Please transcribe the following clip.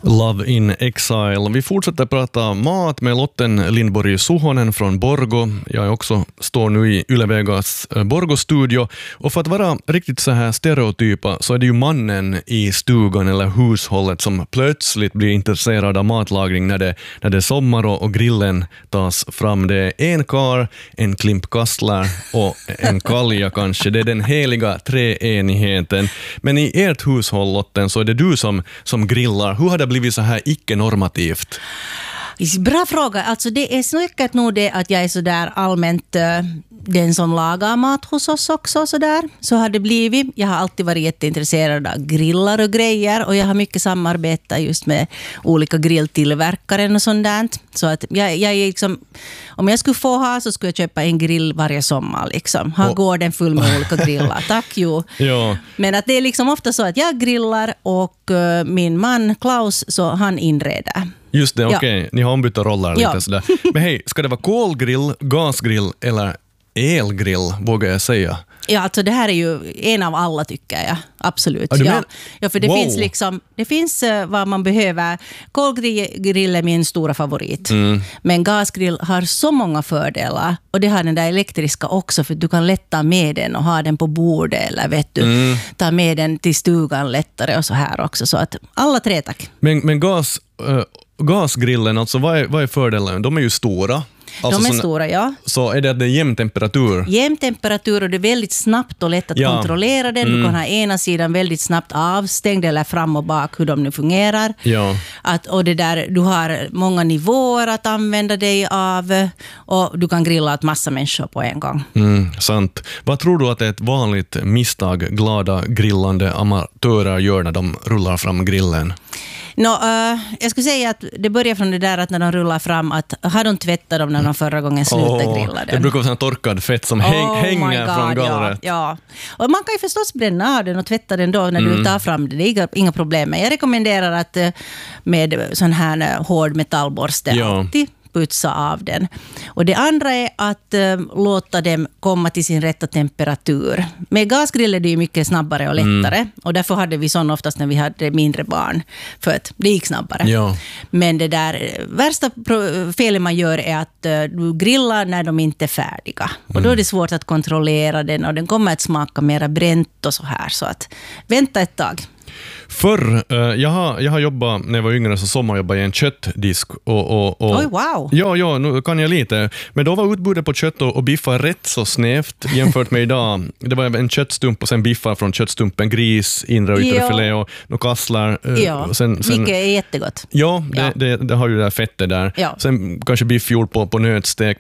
Love in Exile. Vi fortsätter prata mat med Lotten Lindborg Suhonen från Borgo. Jag står nu i Yle Vegas Borgo-studio. Och för att vara riktigt så här stereotypa så är det ju mannen i stugan eller hushållet som plötsligt blir intresserad av matlagning när det är sommar och grillen tas fram. Det är en kar, en klimp kastlar och en kalja kanske. Det är den heliga treenigheten. Men i ert hushåll, Lotten, så är det du som grillar. Hur har det blivit så här icke-normativt? Bra fråga. Alltså det är säkert nog det att jag är så där allmänt den som lagar mat hos oss också. Så har det blivit. Jag har alltid varit jätteintresserad av grillar och grejer. Och jag har mycket samarbete just med olika grilltillverkare och sånt där. Så att jag är liksom, om jag skulle få ha så skulle jag köpa en grill varje sommar. Liksom. Ha gården full med olika grillar. Tack, jo. Ja. Men att det är liksom ofta så att jag grillar och min man Klaus så han inreder. Just det, okej. Ni har ombytta roller lite sådär. Men hej, ska det vara kolgrill, gasgrill eller elgrill, vågar jag säga? Ja, alltså det här är ju en av alla tycker jag. Absolut. Ja, för det finns liksom, det finns vad man behöver. Kolgrill är min stora favorit. Men gasgrill har så många fördelar. Och det har den där elektriska också, för du kan lätta med den och ha den på bordet eller vet du, ta med den till stugan lättare och så här också. Så att alla tre tack. Men gasgrillen, alltså vad är fördelen? De är ju stora. Alltså de är stora, ja. Så är det jämn temperatur? Jämn temperatur och det är väldigt snabbt och lätt att kontrollera den. Du kan ha ena sidan väldigt snabbt avstängd eller fram och bak hur de nu fungerar. Ja. Och det där, du har många nivåer att använda dig av och du kan grilla åt massa människor på en gång. Sant. Vad tror du att det är ett vanligt misstag glada grillande amatörer gör när de rullar fram grillen? Jag skulle säga att det börjar från det där att när de rullar fram att har de tvättat dem när de förra gången slutade grilla den. Det brukar vara sån torkad fett som hänger från gallret. Ja. Och man kan ju förstås bränna av den och tvätta den då när du tar fram det. Det är inga problem. Men jag rekommenderar att med sån här hård metallborste alltid putsa av den. Och det andra är att låta dem komma till sin rätta temperatur. Med gasgrill är det ju mycket snabbare och lättare. Och därför hade vi sån oftast när vi hade mindre barn. För att det gick snabbare. Ja. Men det där värsta felet man gör är att du grillar när de inte är färdiga. Och då är det svårt att kontrollera den. Och den kommer att smaka mera bränt och så här. Så att vänta ett tag. Förr, jag har jobbat, när jag var yngre så sommarjobbade jag i en köttdisk. Oj, wow! Ja, nu kan jag lite. Men då var utbudet på kött och biffar rätt så snävt jämfört med idag. Det var en köttstump och sen biffar från köttstumpen, gris, inre och yttre filé och kasslar. Sen, mycket är jättegott. Ja, det har ju det där fettet där. Ja. Sen kanske biff gjord på nötstek.